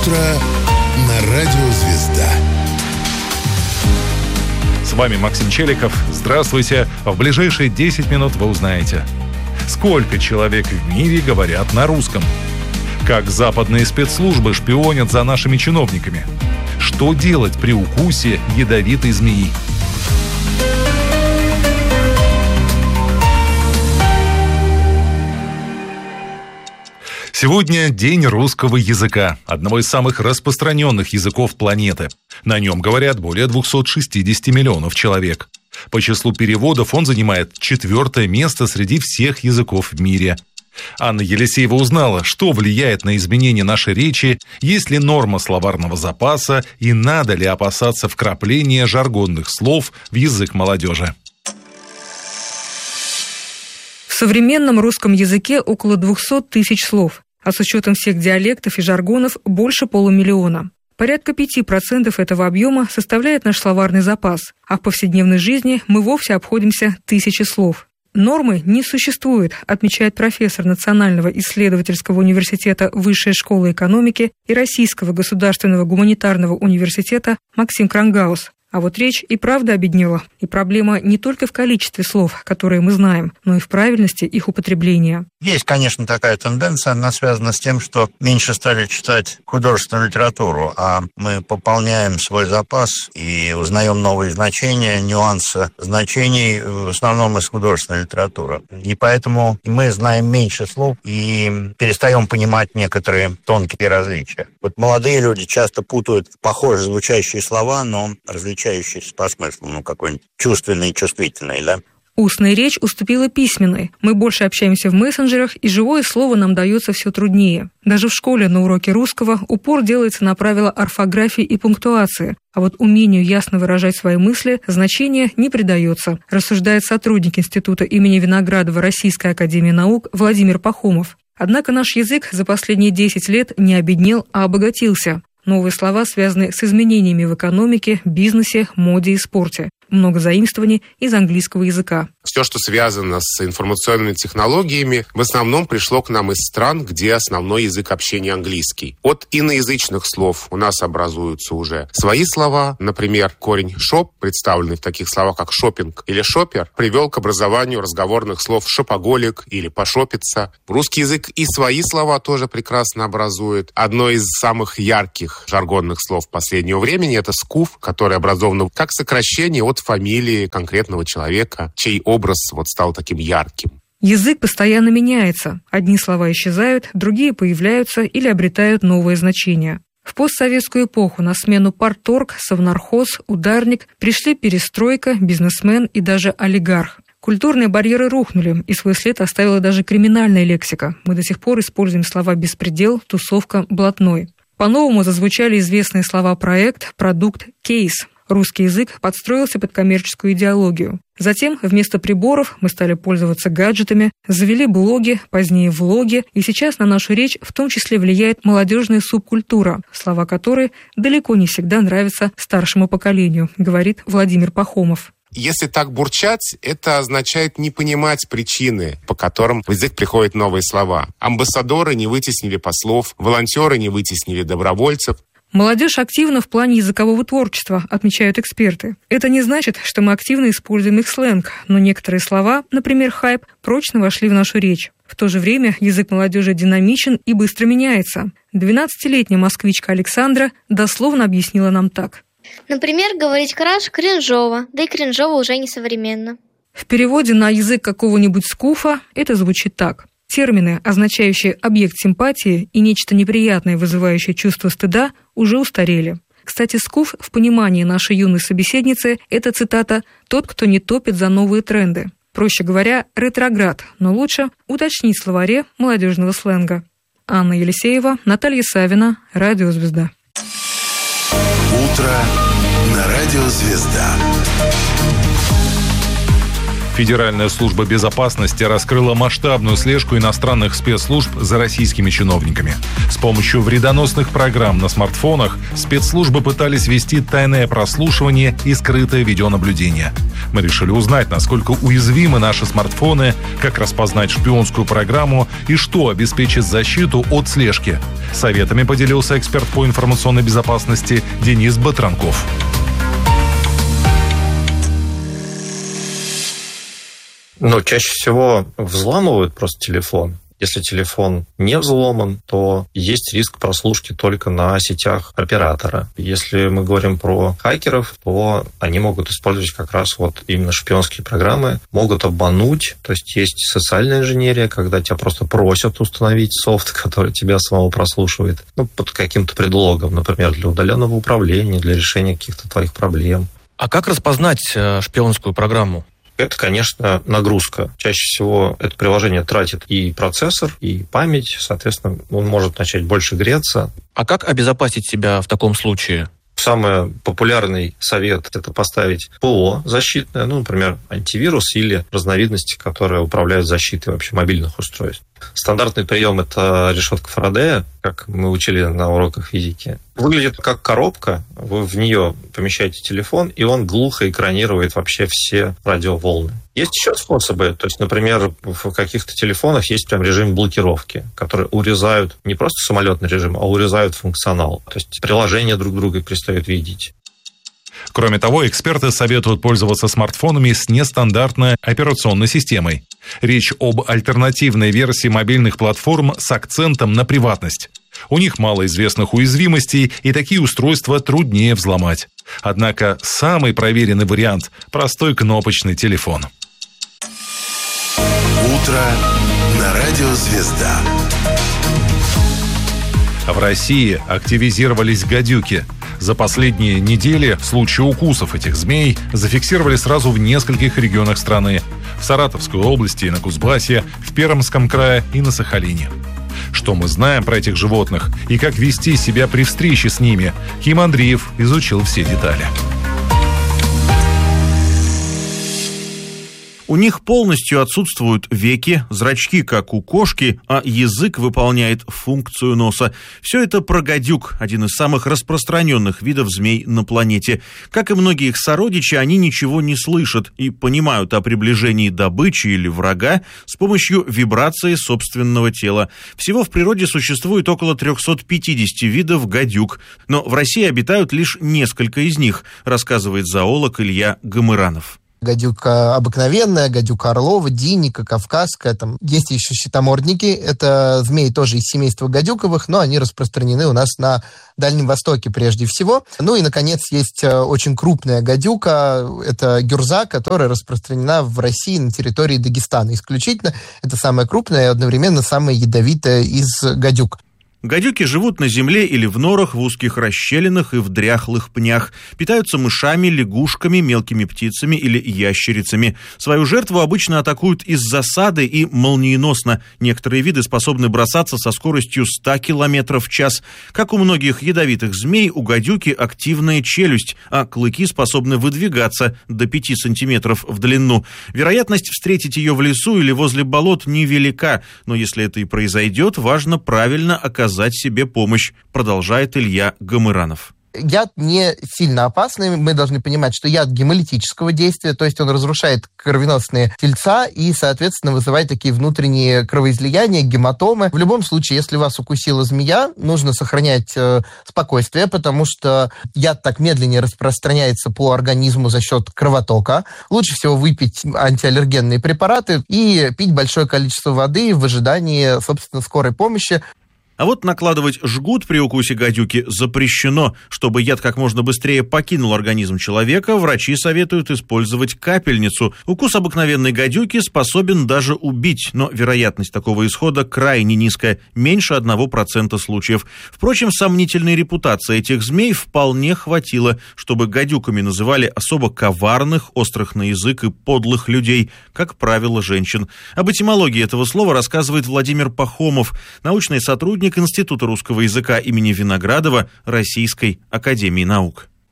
Утро на радио «Звезда». С вами Максим Челиков. Здравствуйте. В ближайшие 10 минут вы узнаете, сколько человек в мире говорят на русском, как западные спецслужбы шпионят за нашими чиновниками, что делать при укусе ядовитой змеи. Сегодня День русского языка, одного из самых распространенных языков планеты. На нем говорят более 260 миллионов человек. По числу переводов он занимает 4-е место среди всех языков в мире. Анна Елисеева узнала, что влияет на изменение нашей речи, есть ли норма словарного запаса и надо ли опасаться вкрапления жаргонных слов в язык молодежи. В современном русском языке около 200 тысяч слов, а с учетом всех диалектов и жаргонов больше 500 000. Порядка 5% этого объема составляет наш словарный запас, а в повседневной жизни мы вовсе обходимся 1000 слов. Нормы не существует, отмечает профессор Национального исследовательского университета Высшей школы экономики и Российского государственного гуманитарного университета Максим Крангаус. А вот речь и правда обеднела. И проблема не только в количестве слов, которые мы знаем, но и в правильности их употребления. Есть, конечно, такая тенденция, она связана с тем, что меньше стали читать художественную литературу, а мы пополняем свой запас и узнаем новые значения, нюансы значений, в основном из художественной литературы. И поэтому мы знаем меньше слов и перестаем понимать некоторые тонкие различия. Вот молодые люди часто путают похоже звучащие слова, но различающиеся по смыслу, какой-нибудь чувственный и чувствительный, да? Устная речь уступила письменной. Мы больше общаемся в мессенджерах, и живое слово нам дается все труднее. Даже в школе на уроке русского упор делается на правила орфографии и пунктуации, а вот умению ясно выражать свои мысли значения не придается, рассуждает сотрудник Института имени Виноградова Российской академии наук Владимир Пахомов. Однако наш язык за последние 10 лет не обеднел, а обогатился. Новые слова связаны с изменениями в экономике, бизнесе, моде и спорте. Много заимствований из английского языка. Все, что связано с информационными технологиями, в основном пришло к нам из стран, где основной язык общения английский. От иноязычных слов у нас образуются уже свои слова. Например, корень «шоп», представленный в таких словах, как «шопинг» или «шопер», привел к образованию разговорных слов «шопоголик» или «пошопиться». Русский язык и свои слова тоже прекрасно образует. Одно из самых ярких жаргонных слов последнего времени – это «скуф», которое образовано как сокращение от фамилии конкретного человека, чей образ стал таким ярким. Язык постоянно меняется. Одни слова исчезают, другие появляются или обретают новые значения. В постсоветскую эпоху на смену парторг, совнархоз, ударник пришли перестройка, бизнесмен и даже олигарх. Культурные барьеры рухнули, и свой след оставила даже криминальная лексика. Мы до сих пор используем слова «беспредел», «тусовка», «блатной». По-новому зазвучали известные слова «проект», «продукт», «кейс». Русский язык подстроился под коммерческую идеологию. Затем вместо приборов мы стали пользоваться гаджетами, завели блоги, позднее влоги, и сейчас на нашу речь в том числе влияет молодежная субкультура, слова которой далеко не всегда нравятся старшему поколению, говорит Владимир Пахомов. Если так бурчать, это означает не понимать причины, по которым в язык приходят новые слова. Амбассадоры не вытеснили послов, волонтеры не вытеснили добровольцев. Молодежь активна в плане языкового творчества, отмечают эксперты. Это не значит, что мы активно используем их сленг, но некоторые слова, например, хайп, прочно вошли в нашу речь. В то же время язык молодежи динамичен и быстро меняется. 12-летняя москвичка Александра дословно объяснила нам так. Например, говорить краш кринжово, да и кринжово уже не современно. В переводе на язык какого-нибудь скуфа это звучит так. Термины, означающие объект симпатии и нечто неприятное, вызывающее чувство стыда, уже устарели. Кстати, скуф в понимании нашей юной собеседницы – это, цитата, «тот, кто не топит за новые тренды». Проще говоря, ретроград, но лучше уточнить в словаре молодежного сленга. Анна Елисеева, Наталья Савина, Радио «Звезда». Утро на радио «Звезда». Федеральная служба безопасности раскрыла масштабную слежку иностранных спецслужб за российскими чиновниками. С помощью вредоносных программ на смартфонах спецслужбы пытались вести тайное прослушивание и скрытое видеонаблюдение. Мы решили узнать, насколько уязвимы наши смартфоны, как распознать шпионскую программу и что обеспечит защиту от слежки. Советами поделился эксперт по информационной безопасности Денис Батранков. Но чаще всего взламывают просто телефон. Если телефон не взломан, то есть риск прослушки только на сетях оператора. Если мы говорим про хакеров, то они могут использовать как раз вот именно шпионские программы, могут обмануть. То есть социальная инженерия, когда тебя просто просят установить софт, который тебя самого прослушивает, под каким-то предлогом, например, для удаленного управления, для решения каких-то твоих проблем. А как распознать шпионскую программу? Это, конечно, нагрузка. Чаще всего это приложение тратит и процессор, и память. Соответственно, он может начать больше греться. А как обезопасить себя в таком случае? Самый популярный совет – это поставить ПО защитное, например, антивирус или разновидности, которые управляют защитой вообще мобильных устройств. Стандартный прием – это решетка Фарадея, как мы учили на уроках физики. Выглядит как коробка, вы в нее помещаете телефон, и он глухо экранирует вообще все радиоволны. Есть еще способы, то есть, например, в каких-то телефонах есть прям режим блокировки, которые урезают не просто самолетный режим, а урезают функционал. То есть приложения друг друга перестают видеть. Кроме того, эксперты советуют пользоваться смартфонами с нестандартной операционной системой. Речь об альтернативной версии мобильных платформ с акцентом на приватность. У них мало известных уязвимостей, и такие устройства труднее взломать. Однако самый проверенный вариант – простой кнопочный телефон. Утро на радио «Звезда». В России активизировались гадюки. За последние недели случаи укусов этих змей зафиксировали сразу в нескольких регионах страны. В Саратовской области и на Кузбассе, в Пермском крае и на Сахалине. Что мы знаем про этих животных и как вести себя при встрече с ними, Ким Андреев изучил все детали. У них полностью отсутствуют веки, зрачки, как у кошки, а язык выполняет функцию носа. Все это про гадюк, один из самых распространенных видов змей на планете. Как и многие их сородичи, они ничего не слышат и понимают о приближении добычи или врага с помощью вибрации собственного тела. Всего в природе существует около 350 видов гадюк, но в России обитают лишь несколько из них, рассказывает зоолог Илья Гомыранов. Гадюка обыкновенная, гадюка орлова, диника, кавказская. Там есть еще щитомордники. Это змеи тоже из семейства гадюковых, но они распространены у нас на Дальнем Востоке прежде всего. И, наконец, есть очень крупная гадюка. Это гюрза, которая распространена в России на территории Дагестана. Исключительно это самая крупная и одновременно самая ядовитая из гадюк. Гадюки живут на земле или в норах, в узких расщелинах и в дряхлых пнях. Питаются мышами, лягушками, мелкими птицами или ящерицами. Свою жертву обычно атакуют из засады и молниеносно. Некоторые виды способны бросаться со скоростью 100 км в час. Как у многих ядовитых змей, у гадюки активная челюсть, а клыки способны выдвигаться до 5 сантиметров в длину. Вероятность встретить ее в лесу или возле болот невелика, но если это и произойдет, важно правильно оказать себе помощь, продолжает Илья Гомыранов. Яд не сильно опасный. Мы должны понимать, что яд гемолитического действия, то есть он разрушает кровеносные тельца и, соответственно, вызывает такие внутренние кровоизлияния, гематомы. В любом случае, если вас укусила змея, нужно сохранять спокойствие, потому что яд так медленнее распространяется по организму за счет кровотока. Лучше всего выпить антиаллергенные препараты и пить большое количество воды в ожидании, собственно, скорой помощи. А вот накладывать жгут при укусе гадюки запрещено. Чтобы яд как можно быстрее покинул организм человека, врачи советуют использовать капельницу. Укус обыкновенной гадюки способен даже убить, но вероятность такого исхода крайне низкая, меньше 1% случаев. Впрочем, сомнительной репутации этих змей вполне хватило, чтобы гадюками называли особо коварных, острых на язык и подлых людей, как правило, женщин. Об этимологии этого слова рассказывает Владимир Пахомов, научный сотрудник Института русского языка имени Виноградова Российской академии наук.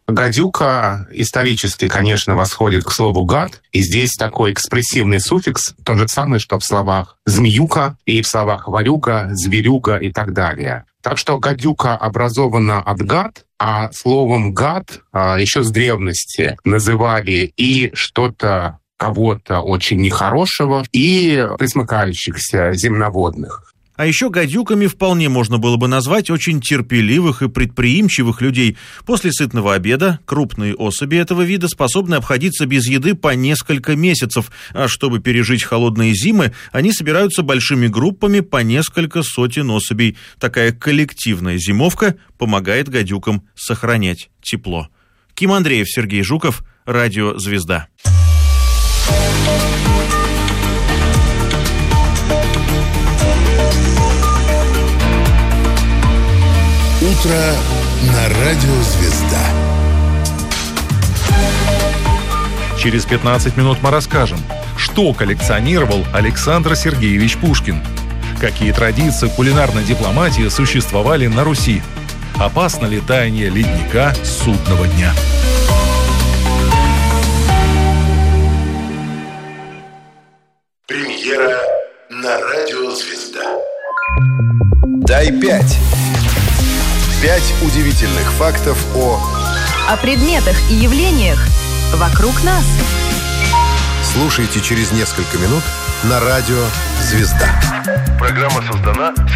Гадюка исторически, конечно, восходит к слову «гад», и здесь такой экспрессивный суффикс, то же самое, что в словах «змеюка» и в словах «варюга», «зверюга» и так далее. Так что гадюка образована от «гад», а словом «гад» еще с древности называли и что-то, кого-то очень нехорошего, и пресмыкающихся земноводных. А еще гадюками вполне можно было бы назвать очень терпеливых и предприимчивых людей. После сытного обеда крупные особи этого вида способны обходиться без еды по несколько месяцев, а чтобы пережить холодные зимы, они собираются большими группами по несколько сотен особей. Такая коллективная зимовка помогает гадюкам сохранять тепло. Ким Андреев, Сергей Жуков, Радио «Звезда». Утро на Радио «Звезда». Через 15 минут мы расскажем, что коллекционировал Александр Сергеевич Пушкин, какие традиции кулинарной дипломатии существовали на Руси, опасно ли таяние ледника судного дня. Премьера на Радио «Звезда». Дай 5. 5 удивительных фактов о предметах и явлениях вокруг нас. Слушайте через несколько минут на Радио «Звезда». Программа создана